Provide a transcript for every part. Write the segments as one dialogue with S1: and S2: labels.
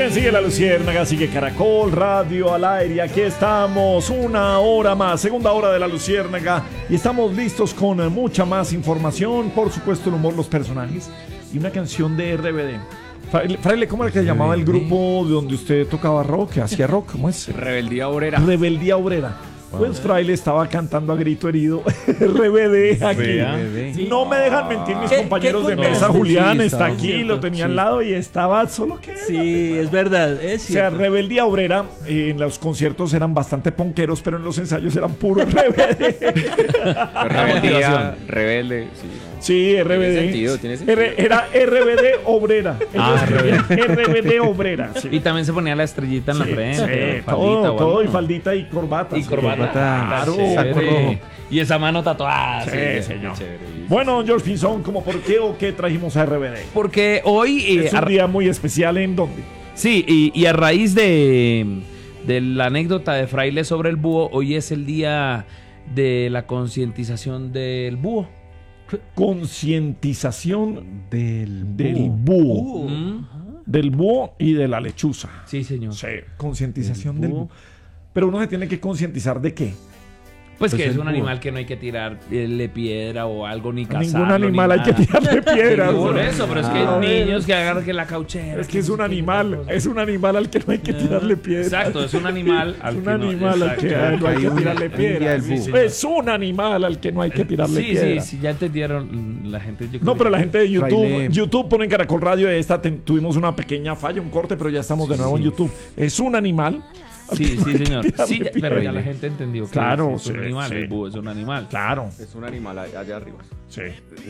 S1: bien, sigue La Luciérnaga, sigue Caracol Radio al aire. Y aquí estamos, una hora más, segunda hora de La Luciérnaga. Y estamos listos con mucha más información. Por supuesto, el humor, los personajes y una canción de RBD. Fraile, ¿cómo era que se llamaba el grupo de donde usted tocaba rock, que hacía rock? ¿Cómo es?
S2: Rebeldía Obrera.
S1: Rebeldía Obrera. Pues Fraile estaba cantando a grito herido RBD aquí. No me dejan mentir mis compañeros de mesa. Julián está aquí, lo tenía al lado y estaba solo que...
S3: Sí, es verdad, es
S1: cierto. O sea, Rebeldía Obrera, en los conciertos eran bastante ponqueros, pero en los ensayos eran puro RBD.
S2: Rebeldía, rebelde, sí.
S1: Sí, RBD.
S2: ¿Tiene sentido?
S1: Era RBD Obrera. RBD Obrera. Sí.
S3: Y también se ponía la estrellita en la frente.
S1: Sí, todo, y faldita y corbata.
S3: Y corbata.
S1: Claro.
S3: Y esa mano tatuada.
S1: Sí, señor. Bueno, George Pinzón, ¿cómo por qué o qué trajimos a RBD?
S3: Porque hoy...
S1: es un día muy especial, ¿en dónde?
S3: Sí, y a raíz de la anécdota de Fraile sobre el búho, hoy es el día de la concientización del búho.
S1: Concientización del búho. Del búho y de la lechuza.
S3: Sí, señor.
S1: Sí, concientización del búho. Pero uno se tiene que concientizar ¿de qué?
S3: Pues que es un animal que no hay que tirarle piedra o algo, ni cazarlo.
S1: Ningún animal hay que tirarle piedra.
S3: Por eso, pero es que hay niños que agarran que la cauchera.
S1: Es que es un animal al que no hay que tirarle piedra.
S3: Exacto, es un animal
S1: al que no hay que tirarle piedra. Es un animal al que no hay que tirarle piedra.
S3: Sí, ya entendieron la gente.
S1: No, pero la gente de YouTube pone en Caracol Radio tuvimos una pequeña falla, un corte, pero ya estamos de nuevo en YouTube. Es un animal.
S3: Sí, señor. Sí, pero ya la gente entendió que
S1: claro,
S3: es un animal. El búho es un animal.
S1: Claro.
S2: Es un animal allá arriba.
S1: Sí.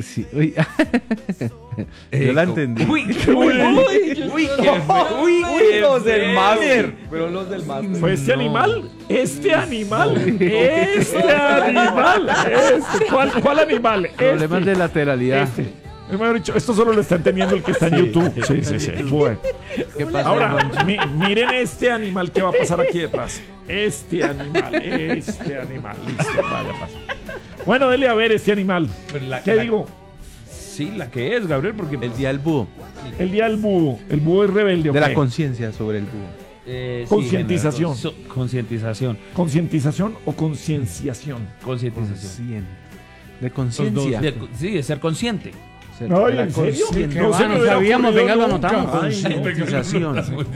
S4: Yo la entendí.
S2: Los del máster. Pero los del máster.
S1: Fue este animal. ¿Cuál animal?
S4: Problemas de lateralidad.
S1: Mejor dicho, esto solo lo está entendiendo el que está en YouTube. Sí. Bueno.
S4: ¿Qué pasa?
S1: Ahora, miren este animal que va a pasar aquí detrás. Este animal. Listo, vaya, pasa. Bueno, dele a ver este animal. ¿Qué digo?
S3: Sí, la que es, Gabriel, porque...
S4: El día del búho.
S1: El día del búho. El búho es rebelde.
S4: De la conciencia sobre el búho.
S1: Concientización.
S3: Concientización.
S1: ¿Concientización o concienciación?
S3: Concientización.
S4: De conciencia.
S3: Sí, de ser consciente.
S1: No, ¿en serio?
S5: No sabíamos, venga, lo anotamos.
S4: Concientización.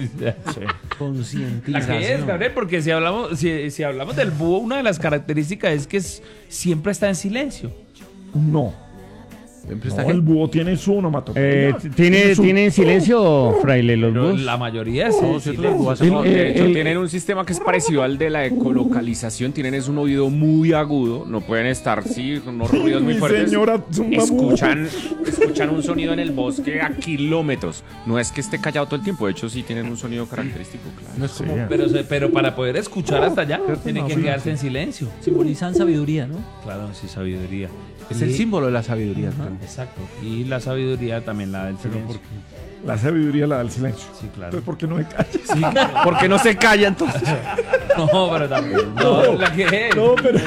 S3: La que es, Gabriel, porque si hablamos del búho, una de las características es que siempre está en silencio.
S1: No, el búho tiene su onomatopeya.
S5: ¿Tiene en silencio, Fraile, los búhos?
S3: La mayoría sí.
S2: Tienen un sistema que es parecido al de la ecolocalización. Tienen un oído muy agudo. No pueden estar, unos ruidos muy fuertes. Escuchan un sonido en el bosque a kilómetros. No es que esté callado todo el tiempo. De hecho, sí tienen un sonido característico, claro.
S3: No es como, pero para poder escuchar hasta allá, tienen que quedarse en silencio.
S6: Simbolizan sabiduría, ¿no?
S3: Claro, sí, sabiduría.
S4: Es el símbolo de la sabiduría.
S3: Exacto. Y la sabiduría también la del silencio.
S1: La sabiduría la del silencio.
S3: Sí, claro.
S1: Entonces, ¿por qué no me callas?
S3: Sí, ¿por qué no se calla entonces? No, pero también. No, la que es.
S1: No, pero...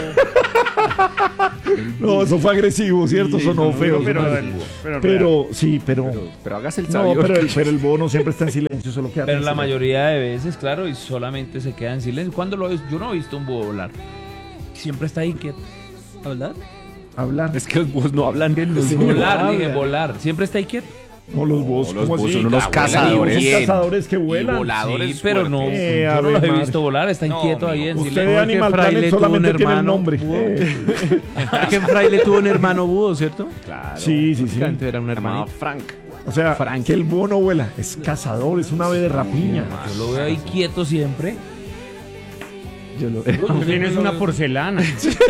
S1: No, eso fue agresivo, ¿cierto? Sonó feo. Pero
S2: hágase el sabio.
S1: No, pero el búho no siempre está en silencio, solo queda.
S3: Pero la mayoría de veces, claro, y solamente se queda en silencio. ¿Cuándo lo ves? Yo no he visto un búho volar. Siempre está ahí quieto.
S1: Hablar.
S2: Es que los búhos no hablan.
S3: Volar. Siempre está ahí quieto.
S1: No, los búhos
S2: son unos cazadores.
S1: Son cazadores que vuelan.
S2: Y voladores.
S3: Sí, pero no, yo no los he visto volar. Está inquieto ahí en silencio.
S1: Usted de Animal Planet solamente tiene el nombre.
S4: Que Fraile tuvo un hermano búho, ¿cierto?
S2: Claro.
S1: Sí.
S4: Era un hermano
S2: Frank.
S1: O sea, que el búho no vuela. Es cazador, es un ave de rapiña.
S3: Yo lo veo ahí quieto siempre.
S5: Tú tienes una porcelana.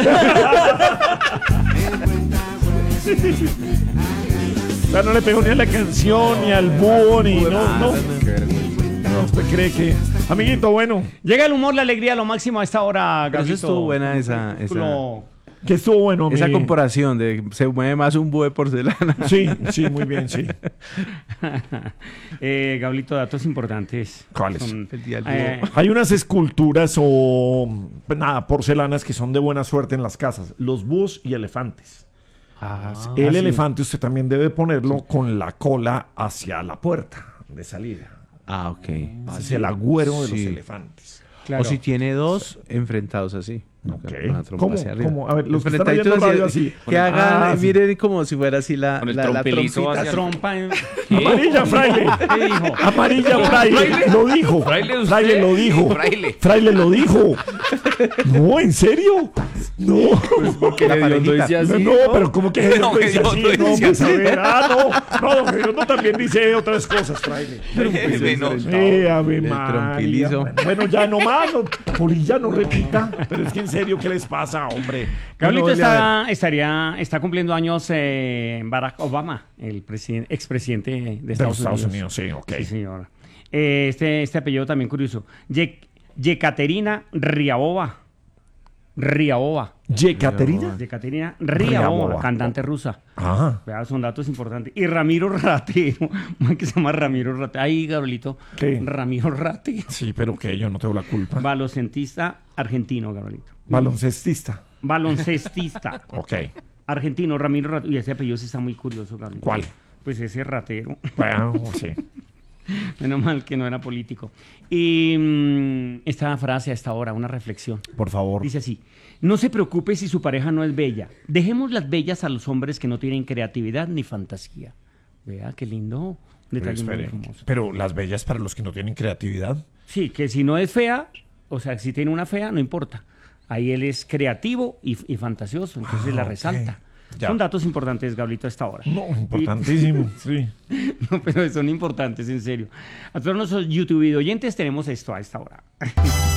S1: O sea, no le pegó ni a la canción, ni al búho, ni... No, usted cree que... Amiguito, bueno.
S5: Llega el humor, la alegría, lo máximo a esta hora,
S4: Gabriel. Eso estuvo buena esa...
S1: Que estuvo bueno.
S4: Esa comparación de se mueve más un búho de porcelana.
S1: Sí, muy bien, sí.
S5: Gablito, datos importantes.
S1: ¿Cuáles? Hay unas esculturas porcelanas que son de buena suerte en las casas. Los búhos y elefantes. Elefante usted también debe ponerlo con la cola hacia la puerta de salida.
S4: Ah, ok.
S1: Es el agüero de los
S4: Sí.
S1: elefantes.
S5: Claro.
S4: O si tiene dos enfrentados así.
S1: Ok.
S4: Una trompa
S1: ¿Cómo?
S4: hacia arriba.
S1: ¿Cómo? A ver, los que están
S4: Enfrentaditos
S1: oyendo radio
S4: hacia-
S1: así.
S4: Que hagan,
S1: Ah, sí.
S4: miren como si fuera así la,
S2: Con el
S4: la
S2: trompelizo
S4: trompita.
S2: hacia-
S5: Trompa en...
S1: Amarilla, fraile.
S5: ¿Qué dijo?
S1: Amarilla, fraile. Lo dijo.
S3: Fraile, usted.
S1: Fraile lo dijo.
S2: Fraile.
S1: Fraile lo dijo. No, ¿en serio? No.
S4: Porque la parejita.
S1: No, pero como que
S2: No,
S1: no, dice así,
S2: Hediondo
S1: no,
S2: dice
S1: pues a
S2: así.
S1: ver, no, don Hediondo también dice otras cosas, fraile. Ave
S4: El
S1: María.
S4: trompilizo.
S1: Bueno, ya no más, Polilla, no repita. Pero es que en serio, ¿qué les pasa, hombre?
S5: Carlito
S1: Bueno,
S5: está cumpliendo años Barack Obama, el expresidente de
S1: de
S5: Estados
S1: los Estados
S5: Unidos.
S1: Unidos, sí, ok.
S5: Sí, señor. Este apellido también curioso. Yekaterina Ryabova.
S1: Yekaterina.
S5: Yekaterina
S1: Ryabova.
S5: Ryabova, cantante rusa.
S1: Ah,
S5: Vea, son datos importantes. Y Ramiro Ratero, que se llama Ramiro Ratero. Ahí, Gabrielito.
S1: ¿Qué?
S5: Ramiro Ratero.
S1: sí, pero que yo no tengo la culpa.
S5: Baloncestista argentino, Gabrielito.
S1: Baloncestista.
S5: Baloncestista
S1: Ok.
S5: argentino, Ramiro Ratero. Y ese apellido sí está muy curioso, Gabrielito.
S1: ¿Cuál?
S5: Pues ese Ratero.
S1: Bueno, sí.
S5: Menos mal que no era político. Y esta frase a esta hora, una reflexión.
S1: Por favor.
S5: Dice así: no se preocupe si su pareja no es bella. Dejemos las bellas a los hombres que no tienen creatividad ni fantasía. Vea, qué lindo. Detalle muy
S1: Espere,
S5: hermoso.
S1: pero las bellas para los que no tienen creatividad.
S5: Sí, que si no es fea, o sea, si tiene una fea, no importa. Ahí él es creativo y fantasioso, entonces la
S1: ok.
S5: resalta.
S1: Ya.
S5: Son datos importantes, Gablito, a esta hora.
S1: No, importantísimo, sí.
S5: No, pero son importantes, en serio. A todos nuestros YouTube oyentes tenemos esto a esta hora.